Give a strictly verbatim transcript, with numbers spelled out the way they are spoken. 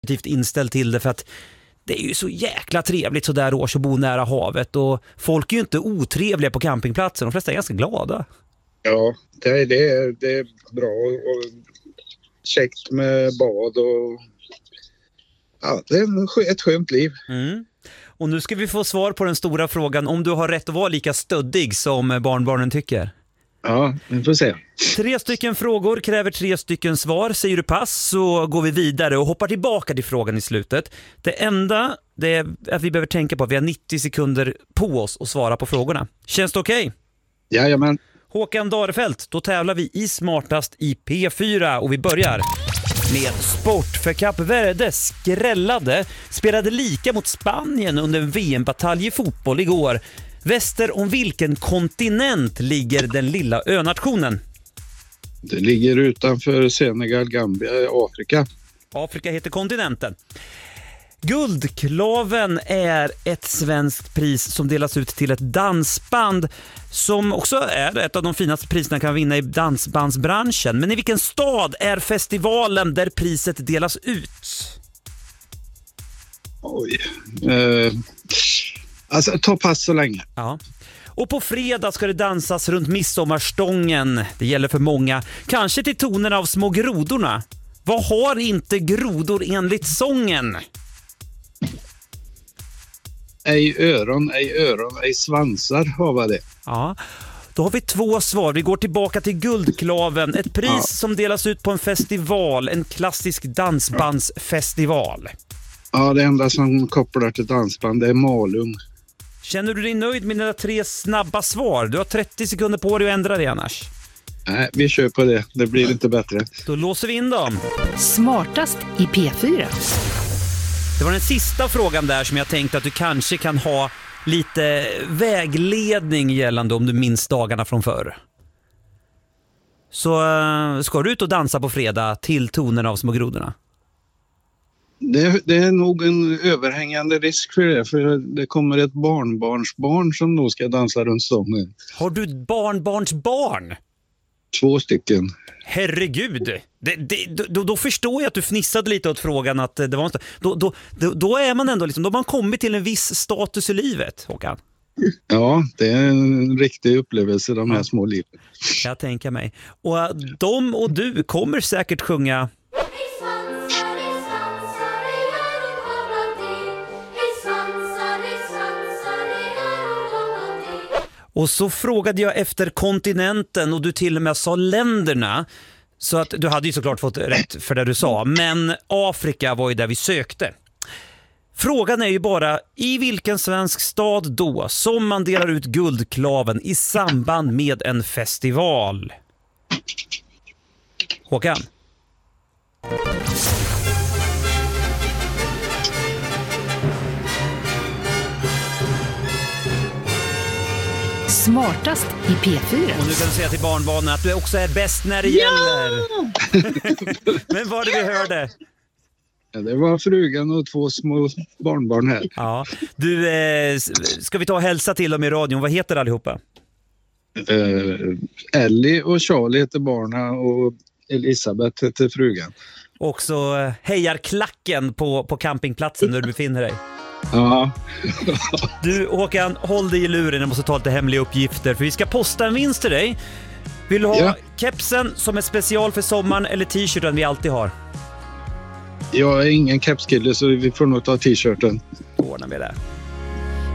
inställd till det för att det är ju så jäkla trevligt så där års att bo nära havet och folk är ju inte otrevliga på campingplatsen. De flesta är ganska glada. Ja, det är, det är, det är bra och käckt med bad och ja, det är ett skönt liv. Mm. Och nu ska vi få svar på den stora frågan om du har rätt att vara lika stöddig som barnbarnen tycker. Ja, vi får se. Tre stycken frågor kräver tre stycken svar. Säger du pass så går vi vidare och hoppar tillbaka till frågan i slutet. Det enda det är att vi behöver tänka på att vi har nittio sekunder på oss att svara på frågorna. Känns det okej? Okay? Jajamän. Håkan Darefelt, då tävlar vi i Smartast i P fyra och vi börjar med sport. För Kap Verde skrällade, spelade lika mot Spanien under en V M-batalj i fotboll igår. Väster om vilken kontinent ligger den lilla önationen? Det ligger utanför Senegal, Gambia, Afrika. Afrika heter kontinenten. Guldklaven är ett svenskt pris som delas ut till ett dansband som också är ett av de finaste priserna kan vinna i dansbandsbranschen. Men i vilken stad är festivalen där priset delas ut? Oj. Eh, alltså, ta pass så länge. Ja. Och på fredag ska det dansas runt midsommarstången. Det gäller för många. Kanske till tonerna av Små grodorna. Vad har inte grodor enligt sången? Ej öron, ej öron, ej svansar har vi det. Ja, då har vi två svar. Vi går tillbaka till Guldklaven. Ett pris ja. som delas ut på en festival. En klassisk dansbandsfestival. Ja, det enda som kopplar till dansband det är Malung. Känner du dig nöjd med dina tre snabba svar? Du har trettio sekunder på dig att ändra det annars. Nej, vi kör på det. Det blir inte bättre. Då låser vi in dem. Smartast i P fyra. Det var den sista frågan där som jag tänkte att du kanske kan ha lite vägledning gällande om du minns dagarna från förr. Så ska du ut och dansa på fredag till tonerna av Små grodorna? Det, det är nog en överhängande risk för det. För det kommer ett barnbarnsbarn som då ska dansa runt stången. Har du ett barnbarnsbarn? Två stycken. Herregud, det, det, då, då förstår jag att du fnissade lite åt frågan att det var inte, då, då, då, då är man ändå liksom, då har man kommit till en viss status i livet, Håkan. Ja, det är en riktig upplevelse de här ja. små liven. Jag tänker mig. Och de och du kommer säkert sjunga och så frågade jag efter kontinenten och du till och med sa länderna. Så att du hade ju såklart fått rätt för det du sa. Men Afrika var ju där vi sökte. Frågan är ju bara i vilken svensk stad då som man delar ut Guldklaven i samband med en festival? Håkan? Smartast i P fyra. Och nu kan du säga till barnbarnen att du också är bäst när det ja! gäller. Men vad var det vi hörde? Ja, det var frugan och två små barnbarn här. Ja. Du, eh, ska vi ta och hälsa till dem i radion? Vad heter allihopa? Eh, Ellie och Charlie heter barna och Elisabeth heter frugan. Och så hejar klacken på, på campingplatsen där du befinner dig. Ja. Du Håkan, håll dig i luren. Jag måste ta lite hemliga uppgifter för vi ska posta en vinst till dig. Vill du ha ja. kepsen som är special för sommaren eller t-shirten vi alltid har? Jag är ingen kepskille så vi får nog ta t-shirten. Ordnar vi det.